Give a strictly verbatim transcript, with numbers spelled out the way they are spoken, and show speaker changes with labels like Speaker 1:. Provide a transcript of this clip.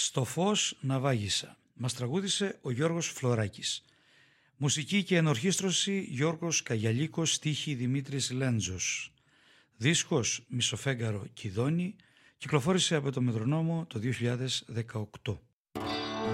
Speaker 1: «Στο φως να βάγισα». Μας τραγούδισε ο Γιώργος Φλωράκης. Μουσική και ενορχήστρωση Γιώργος Καγιαλίκος, στίχη Δημήτρης Λέντζος. Δίσκος Μισοφέγγαρο Κιδώνη, κυκλοφόρησε από το Μετρονόμο το δύο χιλιάδες δεκαοκτώ.